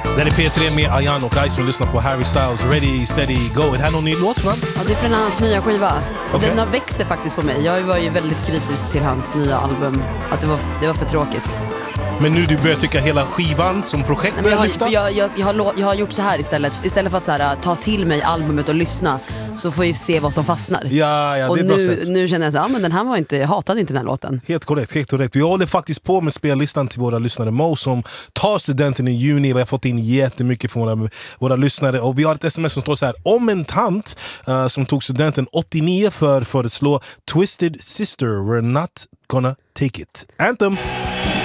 Det är P3 med Ayan och Ice som lyssnar på Harry Styles Ready, Steady, Go. Är det här någon ny låt va? Ja, det är från hans nya skiva. Och Okay. den har växer faktiskt på mig. Jag var ju väldigt kritisk till hans nya album. Att det var för tråkigt. Men nu du börjar tycka hela skivan som projekt Nej, börjar lyfta? jag har gjort så här istället. Istället för att så här, ta till mig albumet och lyssna, så får jag se vad som fastnar. Ja, det och är bra sätt. nu känner jag så här, men den här var inte, jag hatade inte den här låten. Helt korrekt. Vi håller faktiskt på med spellistan till våra lyssnare Mo som tar studenten i juni. Vi har fått in jättemycket från våra lyssnare och vi har ett sms som står så här: om en tant som tog studenten 89 föreslå Twisted Sister, We're Not Gonna Take It. Anthem!